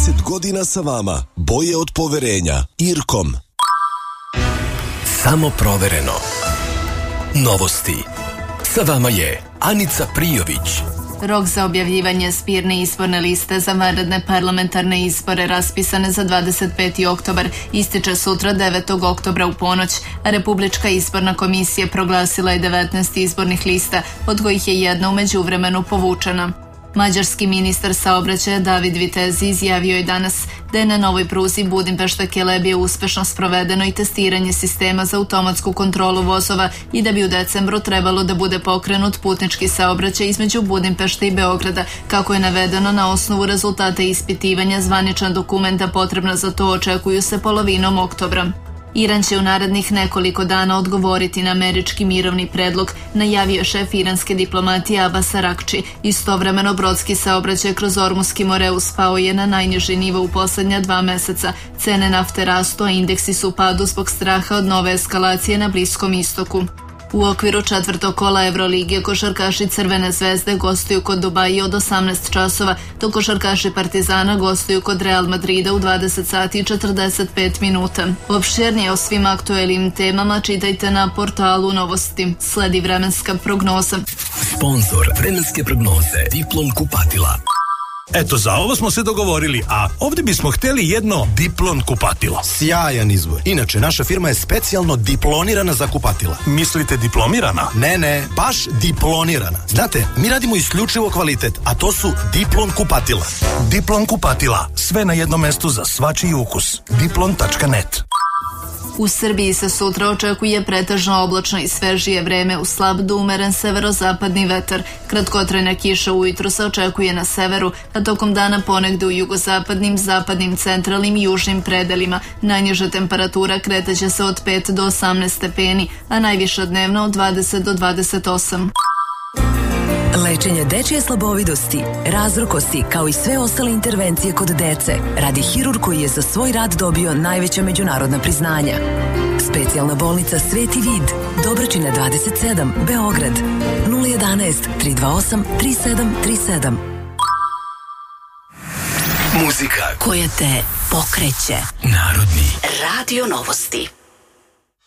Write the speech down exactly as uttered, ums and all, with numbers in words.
trideset godina sa vama. Boje od poverenja. Irkom. Samo provereno. Novosti. Sa vama je Anica Prijović. Rok za objavljivanje zbirne izborne liste za vanredne parlamentarne izbore raspisane za dvadeset peti oktobar ističe sutra devetog oktobra u ponoć, a Republička izborna komisija proglasila je devetnaest izbornih lista, od kojih je jedna u međuvremenu povučena. Mađarski ministar saobraćaja David Vitezi izjavio je danas da je na novoj pruzi Budimpešta-Kelebije uspešno sprovedeno i testiranje sistema za automatsku kontrolu vozova i da bi u decembru trebalo da bude pokrenut putnički saobraćaj između Budimpešte i Beograda, kako je navedeno na osnovu rezultata ispitivanja. Zvaničan dokumenta potrebna za to očekuju se polovinom oktobra. Iran će u narednih nekoliko dana odgovoriti na američki mirovni predlog, najavio šef iranske diplomatije Abbas Arakči. Istovremeno brodski saobraćaj kroz Ormuski Moreus pao je na najniži nivo u poslednja dva meseca. Cene nafte rastu, a indeksi su u padu zbog straha od nove eskalacije na Bliskom istoku. U okviru četvrtog kola Evrolige košarkaši Crvene zvezde gostuju kod Dubaija od osamnaest časova, dok košarkaši Partizana gostuju kod Real Madrida u dvadeset sati i četrdeset pet minuta. Opširnije o svim aktuelnim temama čitajte na portalu Novosti. Sledi vremenska prognoza. Sponzor vremenske prognoze Diplom kupatila. Eto, za ovo smo se dogovorili, a ovdje bismo htjeli jedno Diplon kupatilo. Sjajan izbor. Inače, naša firma je specijalno diplonirana za kupatila. Mislite diplomirana? Ne, ne, baš diplonirana. Znate, mi radimo isključivo kvalitet, a to su Diplon kupatila. Diplon kupatila. Sve na jednom mestu za svačiji ukus. diplon tačka net. U Srbiji se sutra očekuje pretežno oblačno i svežije vreme uz slab do umeren severozapadni vetar. Kratkotrajna kiša ujutru se očekuje na severu, a tokom dana ponegde u jugozapadnim, zapadnim, centralnim i južnim predelima. Najniža temperatura kretaće se od pet do osamnaest stepeni, a najviša dnevno od dvadeset do dvadeset osam. Lečenje dečije slabovidosti, razrukosti, kao i sve ostale intervencije kod dece, radi hirurg koji je za svoj rad dobio najveća međunarodna priznanja. Specijalna bolnica Sveti Vid, Dobročina dvadeset sedam, Beograd, nula jedanaest, tri dva osam, tri sedam tri sedam. Muzika koja te pokreće. Narodni Radio Novosti.